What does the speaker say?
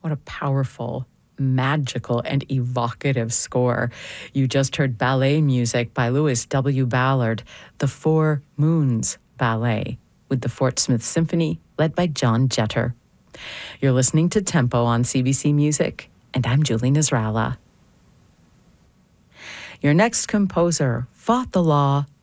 What a powerful, magical, and evocative score. You just heard ballet music by Louis W. Ballard, the Four Moons Ballet, with the Fort Smith Symphony, led by John Jeter. You're listening to Tempo on CBC Music, and I'm Julie Nasrallah. Your next composer fought the law